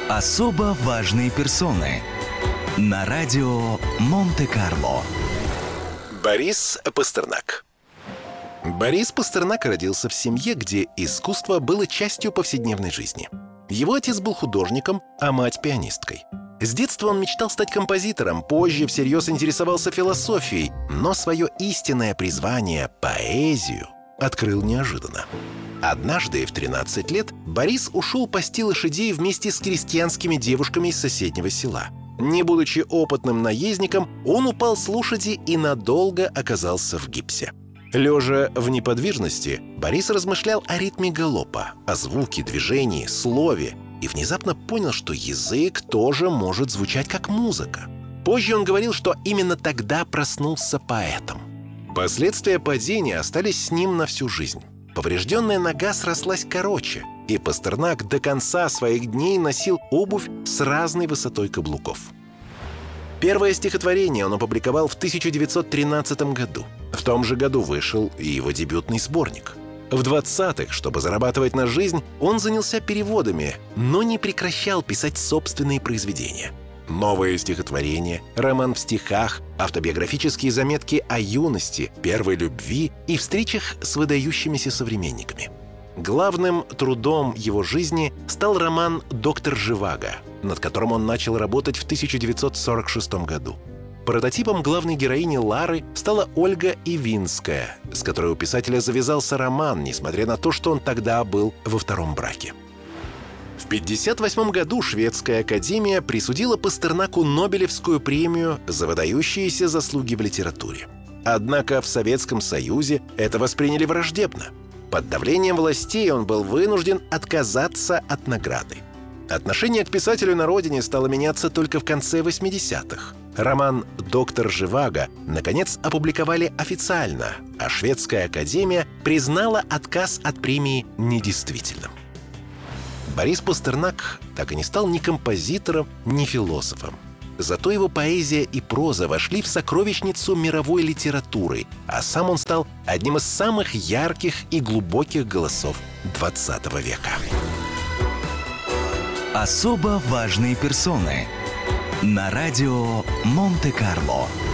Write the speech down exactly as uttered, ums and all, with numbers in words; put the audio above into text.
Особо важные персоны на радио Монте-Карло. Борис Пастернак. Борис Пастернак родился в семье, где искусство было частью повседневной жизни. Его отец был художником, а мать — пианисткой. С детства он мечтал стать композитором, позже всерьез интересовался философией, но свое истинное призвание — поэзию — открыл неожиданно. Однажды, в тринадцать лет, Борис ушел пасти лошадей вместе с крестьянскими девушками из соседнего села. Не будучи опытным наездником, он упал с лошади и надолго оказался в гипсе. Лежа в неподвижности, Борис размышлял о ритме галопа, о звуке, движении, слове, и внезапно понял, что язык тоже может звучать как музыка. Позже он говорил, что именно тогда проснулся поэтом. Последствия падения остались с ним на всю жизнь. Поврежденная нога срослась короче, и Пастернак до конца своих дней носил обувь с разной высотой каблуков. Первое стихотворение он опубликовал в тысяча девятьсот тринадцатом году. В том же году вышел и его дебютный сборник. В двадцатых, чтобы зарабатывать на жизнь, он занялся переводами, но не прекращал писать собственные произведения. Новые стихотворения, роман в стихах, автобиографические заметки о юности, первой любви и встречах с выдающимися современниками. Главным трудом его жизни стал роман «Доктор Живаго», над которым он начал работать в тысяча девятьсот сорок шестом году. Прототипом главной героини Лары стала Ольга Ивинская, с которой у писателя завязался роман, несмотря на то, что он тогда был во втором браке. В пятьдесят восьмом году Шведская академия присудила Пастернаку Нобелевскую премию за выдающиеся заслуги в литературе. Однако в Советском Союзе это восприняли враждебно. Под давлением властей он был вынужден отказаться от награды. Отношение к писателю на родине стало меняться только в конце восьмидесятых. Роман «Доктор Живаго» наконец опубликовали официально, а Шведская академия признала отказ от премии недействительным. Борис Пастернак так и не стал ни композитором, ни философом. Зато его поэзия и проза вошли в сокровищницу мировой литературы, а сам он стал одним из самых ярких и глубоких голосов двадцатого века. Особо важные персоны на радио Монте-Карло.